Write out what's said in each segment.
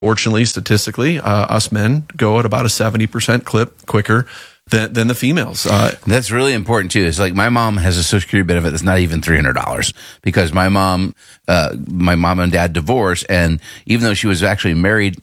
Fortunately, statistically, us men go at about a 70% clip quicker than the females. That's really important too. It's like my mom has a Social Security benefit that's not even $300 because my mom and dad divorced, and even though she was actually married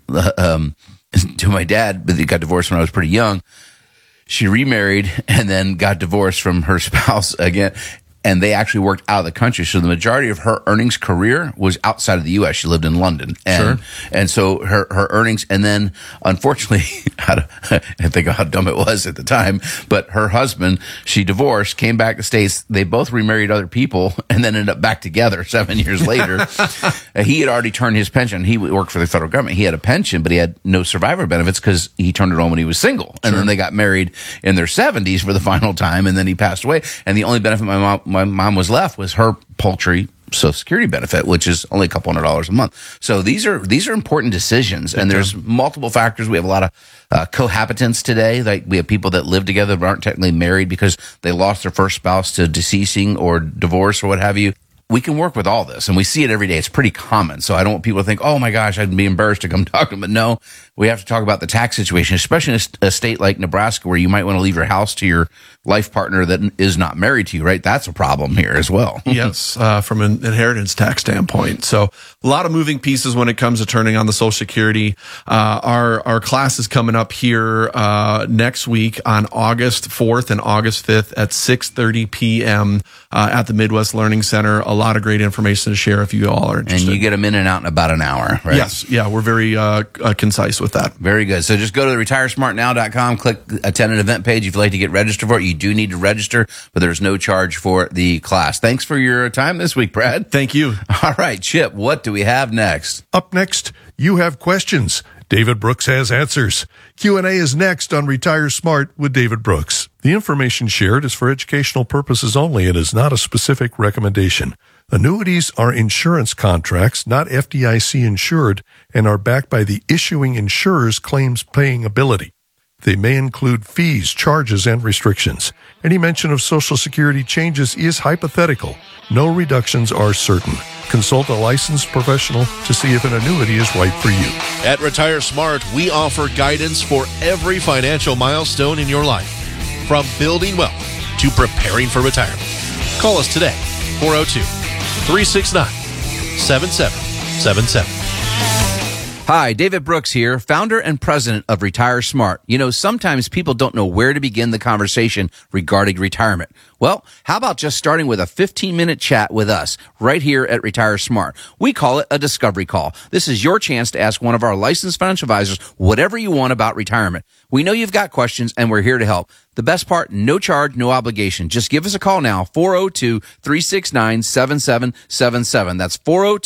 to my dad, but they got divorced when I was pretty young, she remarried and then got divorced from her spouse again. And they actually worked out of the country. So the majority of her earnings career was outside of the U.S. She lived in London. And so her earnings, and then unfortunately, I think how dumb it was at the time, but her husband, she divorced, came back to States. They both remarried other people and then ended up back together 7 years later. He had already turned his pension. He worked for the federal government. He had a pension, but he had no survivor benefits because he turned it on when he was single. And then they got married in their 70s for the final time, and then he passed away. And the only benefit my mom was left was her paltry Social Security benefit, which is only a couple $100s a month. So these are important decisions, and there's multiple factors. We have a lot of cohabitants today. Like we have people that live together but aren't technically married because they lost their first spouse to deceasing or divorce or what have you. We can work with all this, and we see it every day. It's pretty common. So I don't want people to think, oh my gosh, I'd be embarrassed to come talk to them. But no, we have to talk about the tax situation, especially in a state like Nebraska where you might want to leave your house to your life partner that is not married to you, right? That's a problem here as well. Yes, from an inheritance tax standpoint. So a lot of moving pieces when it comes to turning on the Social Security. Our class is coming up here next week on August 4th and August 5th at 6:30 p.m. At the Midwest Learning Center. A lot of great information to share if you all are interested. And you get them in and out in about an hour, right? Yes. Yeah, we're very concise with that. Very good. So just go to the retiresmartnow.com, click attend an event page if you'd like to get registered for it. You do need to register, but there's no charge for the class. Thanks for your time this week, Brad. Thank you. All right, Chip, what do we have next? Up next, you have questions. David Brooks has answers. Q&A is next on Retire Smart with David Brooks. The information shared is for educational purposes only and is not a specific recommendation. Annuities are insurance contracts, not FDIC insured, and are backed by the issuing insurer's claims paying ability. They may include fees, charges, and restrictions. Any mention of Social Security changes is hypothetical. No reductions are certain. Consult a licensed professional to see if an annuity is right for you. At Retire Smart, we offer guidance for every financial milestone in your life, from building wealth to preparing for retirement. Call us today, 402-369-7777. Hi, David Brooks here, founder and president of Retire Smart. You know, sometimes people don't know where to begin the conversation regarding retirement. Well, how about just starting with a 15-minute chat with us right here at Retire Smart? We call it a discovery call. This is your chance to ask one of our licensed financial advisors whatever you want about retirement. We know you've got questions, and we're here to help. The best part, no charge, no obligation. Just give us a call now, 402-369-7777. That's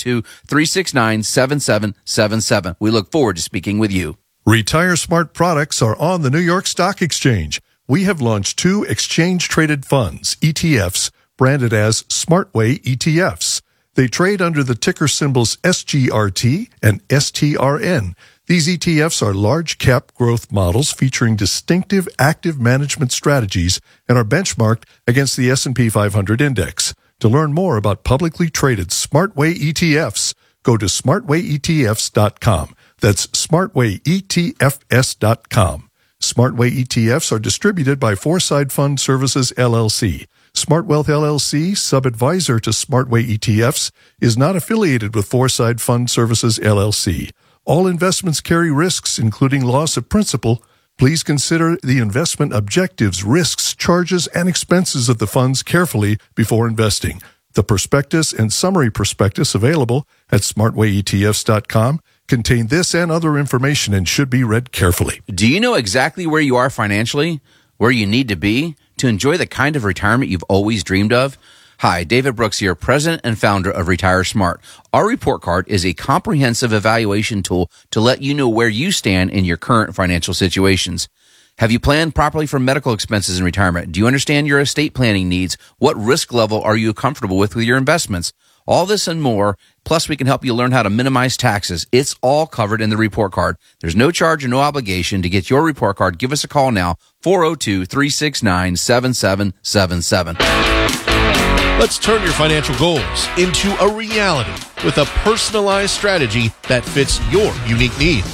402-369-7777. We look forward to speaking with you. Retire Smart products are on the New York Stock Exchange. We have launched 2 exchange-traded funds, ETFs, branded as SmartWay ETFs. They trade under the ticker symbols SGRT and STRN. These ETFs are large-cap growth models featuring distinctive active management strategies and are benchmarked against the S&P 500 index. To learn more about publicly traded SmartWay ETFs, go to smartwayetfs.com. That's smartwayetfs.com. SmartWay ETFs are distributed by Foreside Fund Services, LLC. SmartWealth LLC, sub-advisor to SmartWay ETFs, is not affiliated with Foreside Fund Services, LLC. All investments carry risks, including loss of principal. Please consider the investment objectives, risks, charges, and expenses of the funds carefully before investing. The prospectus and summary prospectus available at smartwayetfs.com contain this and other information and should be read carefully. Do you know exactly where you are financially, where you need to be to enjoy the kind of retirement you've always dreamed of? Hi, David Brooks here, president and founder of Retire Smart. Our report card is a comprehensive evaluation tool to let you know where you stand in your current financial situations. Have you planned properly for medical expenses in retirement? Do you understand your estate planning needs? What risk level are you comfortable with your investments? All this and more, plus we can help you learn how to minimize taxes. It's all covered in the report card. There's no charge or no obligation to get your report card. Give us a call now, 402-369-7777. Let's turn your financial goals into a reality with a personalized strategy that fits your unique needs.